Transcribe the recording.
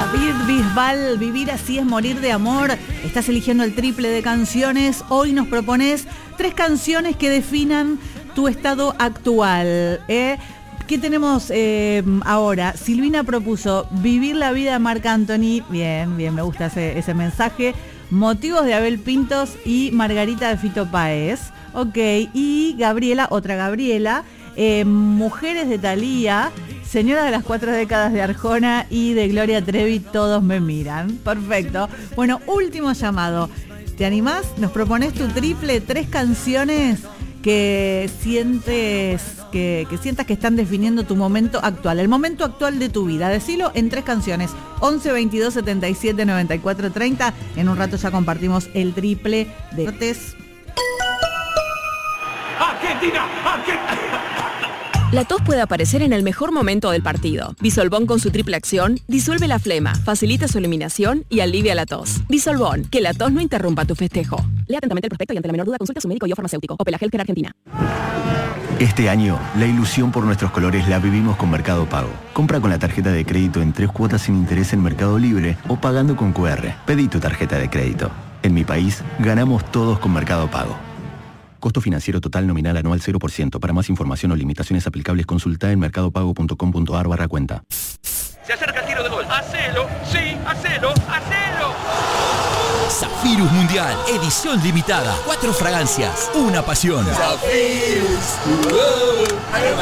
David Bisbal, Vivir así es morir de amor. Estás eligiendo el triple de canciones. Hoy nos propones 3 canciones que definan tu estado actual. ¿Qué tenemos ahora? Silvina propuso Vivir la vida de Marc Anthony. Bien, me gusta ese mensaje. Motivos de Abel Pintos y Margarita de Fito Páez. Ok, y Gabriela, otra Gabriela. Mujeres de Thalía, Señora de las 4 décadas de Arjona y de Gloria Trevi, Todos me miran. Perfecto. Bueno, último llamado. ¿Te animás? Nos propones tu triple, 3 canciones que sientes que sientas que están definiendo tu momento actual, el momento actual de tu vida. Decilo en 3 canciones. 11 22 77 94 30. En un rato ya compartimos el triple de Cortés. ¡Argentina! La tos puede aparecer en el mejor momento del partido. Bisolbón con su triple acción disuelve la flema, facilita su eliminación y alivia la tos. Bisolbón, que la tos no interrumpa tu festejo. Lea atentamente el prospecto y ante la menor duda consulta a su médico y farmacéutico. Opel Healthcare Argentina. Este año, la ilusión por nuestros colores la vivimos con Mercado Pago. Compra con la tarjeta de crédito en 3 cuotas sin interés en Mercado Libre o pagando con QR. Pedí tu tarjeta de crédito. En mi país, ganamos todos con Mercado Pago. Costo financiero total nominal anual 0%. Para más información o limitaciones aplicables, consulta en mercadopago.com.ar/cuenta. Se acerca el tiro de gol. ¡Hacelo! ¡Sí! ¡Hacelo! ¡Hacelo! Zafirus Mundial, edición limitada. 4 fragancias, una pasión. Zafirus.